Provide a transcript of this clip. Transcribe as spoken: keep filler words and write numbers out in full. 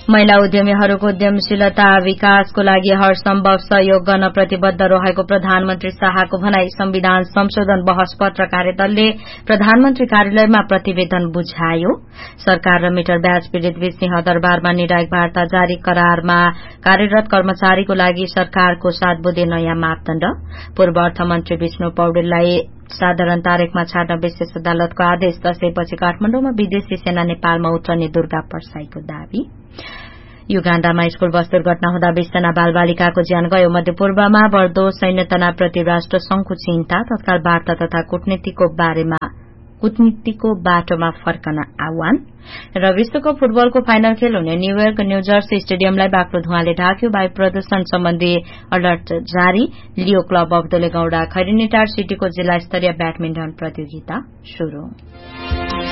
महिला उद्यमीहरूको उद्यमशीलता विकासको लागि हर सम्भव सहयोग गर्न प्रतिबद्ध रहेको प्रधानमन्त्री शाहको भनाई। संविधान संशोधन बहस पत्र कार्यदलले प्रधानमन्त्री कार्यालयमा प्रतिवेदन बुझायो। सरकार र मिटर ब्याज पीड़ित बीच सिंहदरबारमा निर्णायक वार्ता जारी। करारमा कार्यरत कर्मचारीको लागि सरकारको सात बुँदे नयाँ मापदण्ड। पूर्व अर्थमन्त्री विष्णु पौडेललाई साधारण तारिखमा छाड्न विशेष अदालतको आदेश। दशैंपछि काठमाडौँमा विदेशी सेना नेपालमा उत्रने दुर्गा परसाईको दावी। युगाण्डामा स्कूल बस दुर्घटना हुँदा बीस जना बाल बालिकाको ज्यान गयो। मध्यपूर्वमा बढ़दो सैन्य तनावप्रति राष्ट्र संघको चिन्ता। तत्काल वार्ता तथा कूटनीतिको बारेमा कूटनीतिको बाटोमा फर्कन आह्वान। र विश्वकप फुटबलको फाइनल खेल हुने न्यूयोर्क न्यूजर्सी स्टेडियमलाई बाक्लो धुवाँले ढाक्यो। वायु प्रदूषण सम्बन्धी अलर्ट जारी। लियो क्लब अब्दुले गौडा खैरेनीटार सिटीको जिल्ला स्तरीय ब्याडमिन्टन प्रतियोगिता शुरू।